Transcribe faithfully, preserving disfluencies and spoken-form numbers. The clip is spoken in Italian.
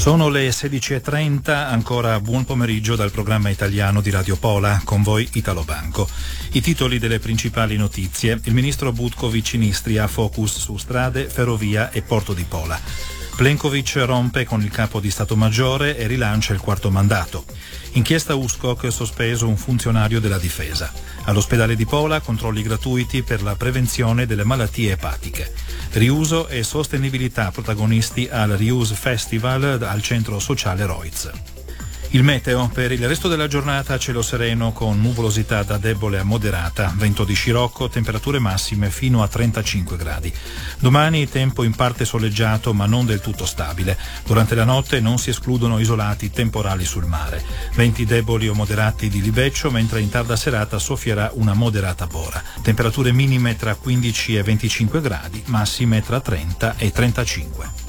Sono le sedici e trenta, ancora buon pomeriggio dal programma italiano di Radio Pola, con voi Italo Banco. I titoli delle principali notizie: il ministro Butković in Istria, focus su strade, ferrovia e porto di Pola. Plenković rompe con il capo di Stato Maggiore e rilancia il quarto mandato. Inchiesta U S C O C, sospeso un funzionario della difesa. All'ospedale di Pola controlli gratuiti per la prevenzione delle malattie epatiche. Riuso e sostenibilità protagonisti al Reuse Festival al centro sociale Roiz. Il meteo: per il resto della giornata cielo sereno con nuvolosità da debole a moderata, vento di scirocco, temperature massime fino a trentacinque gradi. Domani tempo in parte soleggiato ma non del tutto stabile. Durante la notte non si escludono isolati temporali sul mare. Venti deboli o moderati di libeccio, mentre in tarda serata soffierà una moderata bora. Temperature minime tra quindici e venticinque gradi, massime tra trenta e trentacinque.